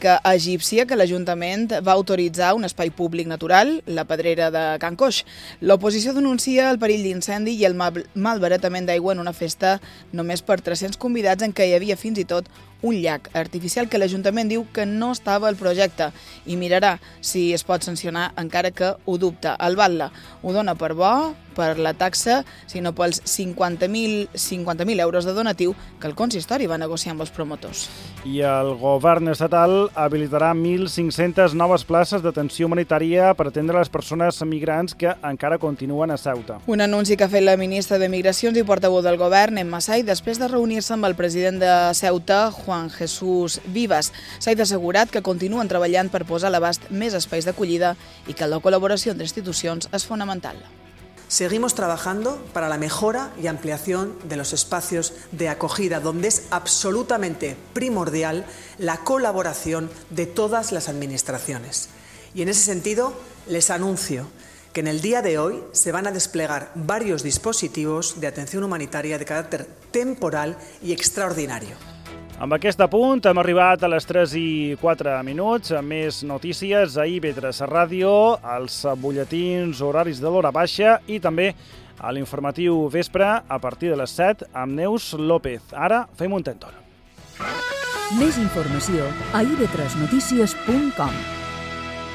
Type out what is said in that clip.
egípcia que l'Ajuntament va autoritzar un espai públic natural, la Pedrera de Can Coix. L'oposició denuncia el perill d'incendi i el malbaratament d'aigua en una festa només per 300 convidats en què hi havia fins i tot un llac artificial que l'Ajuntament diu que no estava al projecte i mirarà si es pot sancionar encara que ho dubta. El Batlle ho dona per bo, per la taxa, sinó pels 50.000 euros de donatiu que el consistori va negociar amb els promotors. I el govern estatal habilitarà 1.500 noves places d'atenció humanitària per atendre les persones migrants que encara continuen a Ceuta. Un anunci que ha fet la ministra de Migracions i portaveu del govern, Emma Said, després de reunir-se amb el president de Ceuta, Juan Jesús Vivas. Said ha assegurat que continuen treballant per posar a l'abast més espais d'acollida i que la col·laboració entre institucions és fonamental. Seguimos trabajando para la mejora y ampliación de los espacios de acogida, donde es absolutamente primordial la colaboración de todas las administraciones. Y en ese sentido, les anuncio que en el día de hoy se van a desplegar varios dispositivos de atención humanitaria de carácter temporal y extraordinario. Amb aquest apunt hem arribat a les 3:04. Més notícies a IB3 Ràdio, als butlletins horaris de l'hora baixa i també a l'informatiu vespre a partir de les 7 amb Neus López. Ara fem un tèntol. Més informació a ib3notícies.com.